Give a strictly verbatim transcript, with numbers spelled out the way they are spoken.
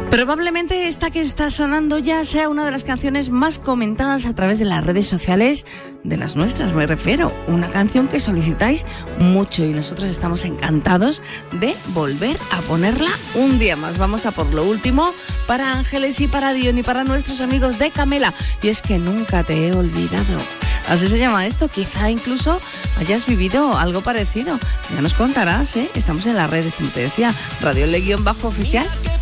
Probablemente esta que está sonando ya sea una de las canciones más comentadas a través de las redes sociales, de las nuestras me refiero. Una canción que solicitáis mucho y nosotros estamos encantados de volver a ponerla un día más. Vamos a por lo último para Ángeles y para Dion y para nuestros amigos de Camela. Y es que nunca te he olvidado. Así se llama esto, quizá incluso hayas vivido algo parecido. Ya nos contarás, ¿eh? Estamos en las redes, como te decía, Radio Le-Bajo Oficial.